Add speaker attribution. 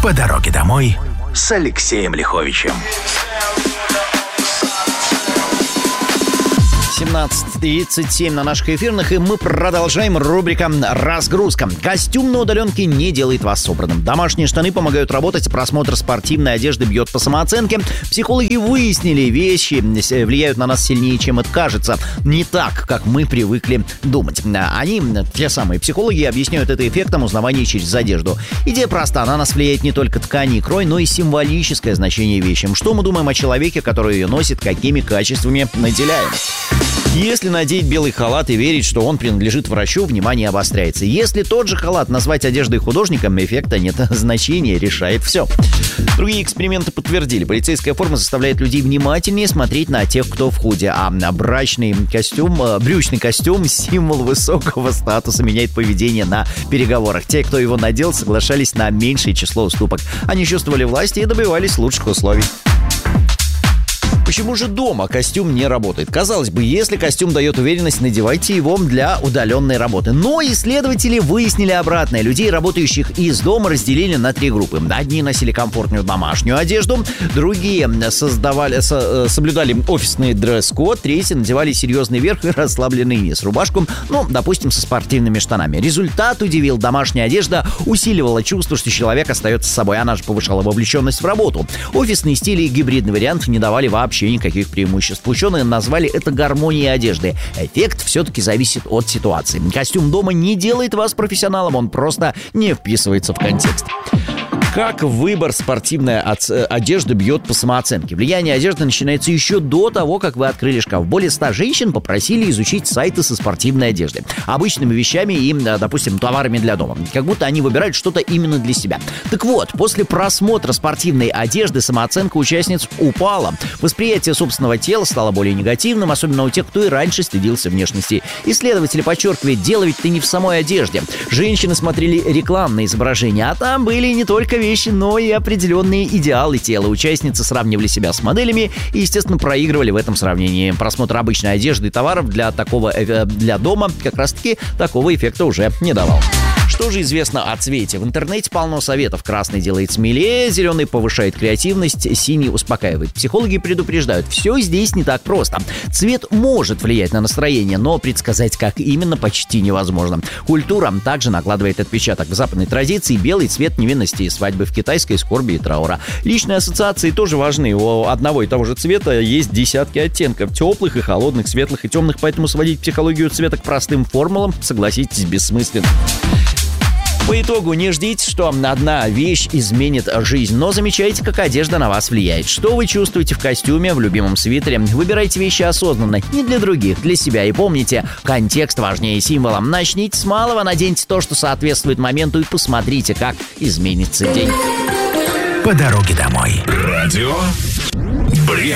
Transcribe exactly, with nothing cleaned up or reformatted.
Speaker 1: По дороге домой с Алексеем Лиховичем.
Speaker 2: семнадцать тридцать семь на наших эфирных, и мы продолжаем. Рубрика «Разгрузка». Костюм на удаленке не делает вас собранным. Домашние штаны помогают работать, просмотр спортивной одежды бьет по самооценке. Психологи выяснили, вещи влияют на нас сильнее, чем это кажется. Не так, как мы привыкли думать. Они, те самые психологи, объясняют это эффектом узнавания через одежду. Идея проста. На нас влияет не только ткань и крой, но и символическое значение вещи. Что мы думаем о человеке, который ее носит, какими качествами наделяем? Если надеть белый халат и верить, что он принадлежит врачу, внимание обостряется. Если тот же халат назвать одеждой художником, эффекта нет. Значение решает все. Другие эксперименты подтвердили. Полицейская форма заставляет людей внимательнее смотреть на тех, кто в худи. А брачный костюм, брючный костюм, символ высокого статуса, меняет поведение на переговорах. Те, кто его надел, соглашались на меньшее число уступок. Они чувствовали власть и добивались лучших условий. Почему же дома костюм не работает? Казалось бы, если костюм дает уверенность, надевайте его для удаленной работы. Но исследователи выяснили обратное. Людей, работающих из дома, разделили на три группы. Одни носили комфортную домашнюю одежду, другие создавали, со, соблюдали офисный дресс-код, третьи надевали серьезный верх и расслабленный низ, рубашку, ну, допустим, со спортивными штанами. Результат удивил. Домашняя одежда усиливала чувство, что человек остается с собой. Она же повышала вовлеченность в работу. Офисный стиль и гибридный вариант не давали вообще никаких преимуществ. Ученые назвали это гармонией одежды. Эффект все-таки зависит от ситуации. Костюм дома не делает вас профессионалом, он просто не вписывается в контекст. Как выбор спортивной одежды бьет по самооценке? Влияние одежды начинается еще до того, как вы открыли шкаф. Более ста женщин попросили изучить сайты со спортивной одеждой, обычными вещами и, допустим, товарами для дома. Как будто они выбирают что-то именно для себя. Так вот, после просмотра спортивной одежды самооценка участниц упала. Восприятие собственного тела стало более негативным, особенно у тех, кто и раньше стыдился внешности. Исследователи подчеркивают, дело ведь-то не в самой одежде. Женщины смотрели рекламные изображения, а там были не только вещи, но и определенные идеалы тела. Участницы сравнивали себя с моделями и, естественно, проигрывали в этом сравнении. Просмотр обычной одежды и товаров для такого для дома как раз-таки такого эффекта уже не давал. Что же известно о цвете? В интернете полно советов. Красный делает смелее, зеленый повышает креативность, синий успокаивает. Психологи предупреждают, все здесь не так просто. Цвет может влиять на настроение, но предсказать, как именно, почти невозможно. Культура также накладывает отпечаток. В западной традиции белый цвет невинности и свадьбы, в китайской скорби и траура. Личные ассоциации тоже важны. У одного и того же цвета есть десятки оттенков. Теплых и холодных, светлых и темных, поэтому сводить психологию цвета к простым формулам, согласитесь, бессмысленно. По итогу не ждите, что одна вещь изменит жизнь, но замечайте, как одежда на вас влияет. Что вы чувствуете в костюме, в любимом свитере. Выбирайте вещи осознанно, не для других, для себя. И помните, контекст важнее символа. Начните с малого, наденьте то, что соответствует моменту, и посмотрите, как изменится день.
Speaker 1: По дороге домой. Радио Бред.